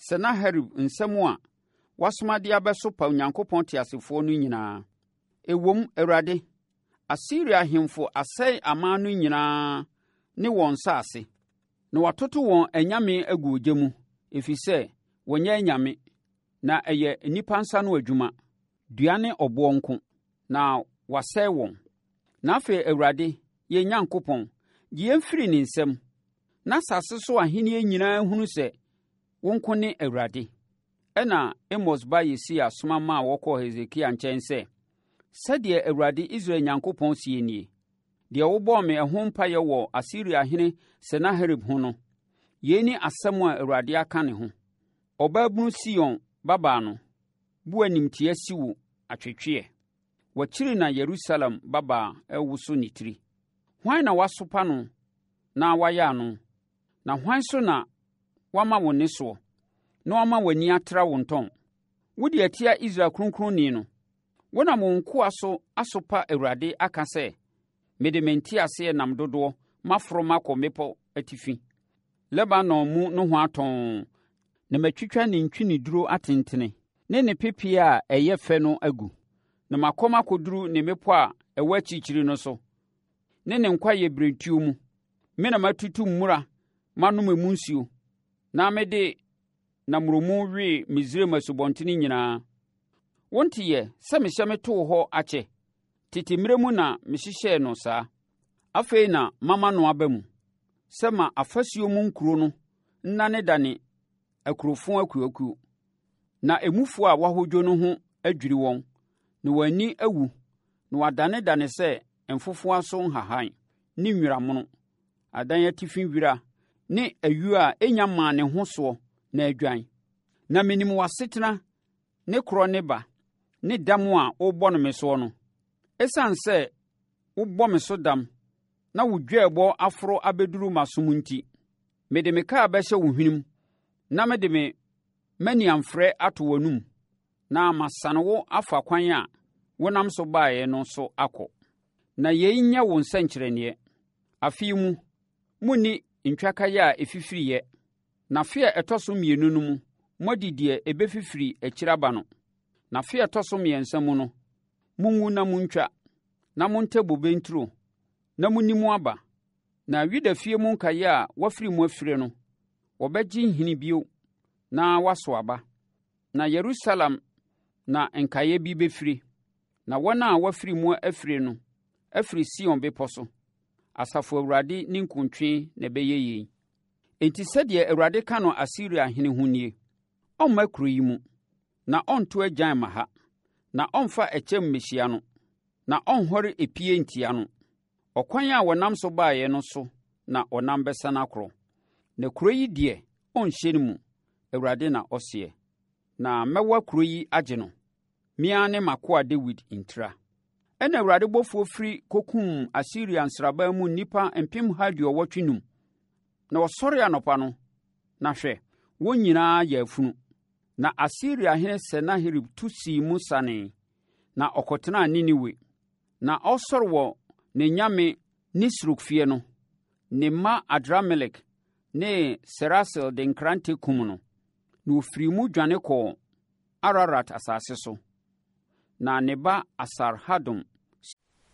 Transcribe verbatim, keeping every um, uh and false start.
Senaherib nsɛm a wasoma de abɛso pa Onyankopɔn teasefoɔ no nyinaa. Ewom Awurade, Asiria ahemfo asɛe aman no nyinaa ne wɔn nsase, na watoto wɔn anyame agu ogya mu, ɛfiri sɛ wɔnyɛ anyame, na ɛyɛ nnipa nsa no adwuma, dua ne ɔboɔ nko, na wasɛe wɔn. Na afei Awurade, yɛn Nyankopɔn, gye yɛn firi ne nsam, na asase so ahenni nyinaa hunu sɛ wo nko ne Awurade. Ɛna Amos ba Yesaia soma maa wɔkɔɔ Hesekia nkyɛn sɛ, sɛdeɛ Awurade Israel Nyankopɔn sie nie, deɛ wobɔɔ me ɛho mpaeɛ wɔ Asiriahene Senaherib ho no, yei ne asɛm a Awurade aka ne ho. Ɔbaabunu Sion babaa no, bu animtiɛ si wo atwetweɛ. Wakyiri na Yerusalem babaa ɛwoso ne tiri. Hwan na wasopa no na wayɛ ano? Na hwan so na wama wo ne soɔ, na wama w'ani atra wo ntɔn? Wode atia Israel Kronkronni no. Wonam wo nkoa so asopa Awurade aka sɛ, mede me nteaseɛ nam dodoɔ maforo makɔ mmepɔ atifi, Lebanon mu noho atɔn, na matwitwa ne ntweneduro atentene ne ne pepeɛ a ɛyɛ fɛ no agu, na makɔm akɔduru ne mmepɔ a ɛwɔ akyirikyiri no so, ne ne nkwaeɛ beretuo mu. Me na matutu mmura manom emu nsuo, na mede namromu wee Misraim asubɔntene nyinaa. Wonteɛ sɛ mehyɛ me too hɔ akyɛ, tete mmerɛ mu na mehyehyɛɛ no saa. Afei na mama no aba mu, sɛ ma afasuo mu nkuro no nnanedane akurofo akuakuo, na emufoɔ a wahodwo no ho adwiri wɔn, na wɔn ani awu, na wadanedane sɛ mfofoa so nhahan ne nwiramono, adan atifi nwira ne ayuo a ɛnya maa ne ho soɔ na adwan. Na menim w'asetena ne korɔ ne ba ne dam a wobɔ no me soɔ no. Esiane sɛ wobɔ me so dam na wo dwɛɛbɔ aforo abɛduru m'asom nti, mede me kaa bɛhyɛ wo hwenem, na mede me maniamfrɛ ato w'anum, na masane wo afa kwan a wonam so baeɛ no so akɔ. Na yei nyɛ wo nsɛnkyerɛnneɛ. Afei mu, munni ntwakaeɛ a ɛfifiriiɛ, na fe a ɛtɔ so mmienu no mu, moadi deɛ ɛbɛfifiri akyiri aba no. Na fe a ɛtɔ so mmiɛnsa mu no, munwu na muntwa, na monte bobe nturo, na munni mu aba. Na Yuda fie mu nkaeɛ a wafiri mu afire no, wɔbɛgye nhini bio na waso aba. Na Yerusalem na nkaeɛ bi bɛfiri, na wɔn a wafiri mu afire no, afiri Sion bepɔ so. Asafo Awurade ne nkontwe na ɛbɛyɛ yei. Enti sɛdeɛ Awurade ka no Asiriahene ho nie, ɔmma kuro yi mu, na ɔnto agyan ma ha, na ɔmfa ɛkyɛm mmɛhyia no, na ɔnhɔre epie ntia no. Ɔkwan a wɔnam so baeɛ no so na ɔnam bɛsane akorɔ. Na kuro yi deɛ ɔnhyɛ no mu, Awurade na ɔseɛ. Na mɛwa kuro yi agye no, mea ne m'akoa Dawid ntira. Ɛna Awurade bɔfoɔ firi kokum Asiria nsraban mu nnipa mpem ha aduɔwɔtwe num. Na wɔsɔre anɔpa no, na hwɛ, wɔn nyinaa yɛ afunu. Na Asiriahene Senaherib tu sii mu sanee, na ɔkɔtenaa Ninewe. Na ɔsɔre wɔ ne nyame Nisrok fie no, ne mma Adramelek ne Seraser de nkrante kum no. Na ofiri mu dwane kɔɔ Ararat asase so. Na ne ba Asarhadom